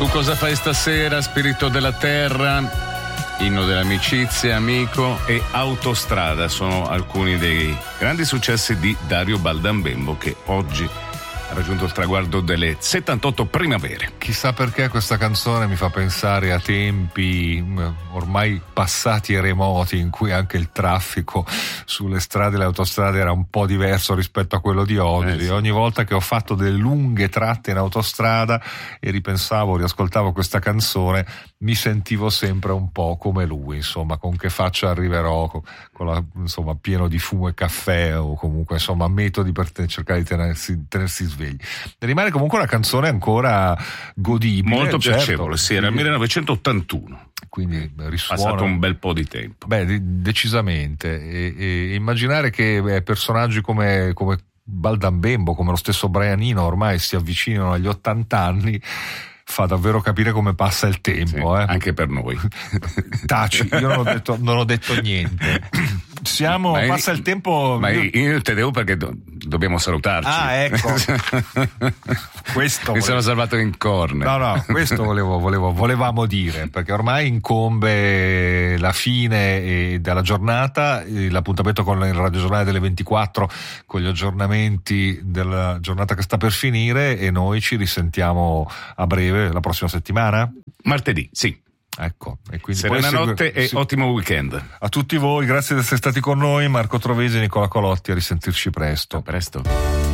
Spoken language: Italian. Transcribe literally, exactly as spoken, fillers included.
Tu cosa fai stasera, spirito della terra? Inno dell'amicizia, amico e autostrada sono alcuni dei grandi successi di Dario Baldambembo, che oggi ha raggiunto il traguardo delle settantotto primavere. Chissà perché questa canzone mi fa pensare a tempi ormai passati e remoti, in cui anche il traffico sulle strade e le autostrade era un po' diverso rispetto a quello di oggi. Eh sì. Ogni volta che ho fatto delle lunghe tratte in autostrada e ripensavo, riascoltavo questa canzone, mi sentivo sempre un po' come lui, insomma, con che faccia arriverò, con la, insomma, pieno di fumo e caffè, o comunque, insomma, metodi per te, cercare di tenersi, tenersi svegli. Rimane comunque una canzone ancora godibile, molto certo, piacevole. Sì, era il millenovecentottantuno, quindi risuona, passato un bel po' di tempo. Beh, decisamente. E, e immaginare che beh, personaggi come, come Baldambembo, come lo stesso Brian Eno, ormai si avvicinano agli ottanta anni, fa davvero capire come passa il tempo. Sì, eh. Anche per noi. Taci, io non ho detto, non ho detto niente. Siamo, ma passa il tempo. Ma io, io te devo, perché do, dobbiamo salutarci. Ah, ecco. Questo mi volevo... sono salvato in corner. No, no, questo volevo, volevo, volevamo dire, perché ormai incombe la fine della giornata, l'appuntamento con il radiogiornale delle ventiquattro, con gli aggiornamenti della giornata che sta per finire, e noi ci risentiamo a breve, la prossima settimana? Martedì, sì. Ecco, e quindi serena notte e sì. Ottimo weekend a tutti voi, grazie di essere stati con noi. Marco Trovesi e Nicola Colotti, a risentirci presto. A presto.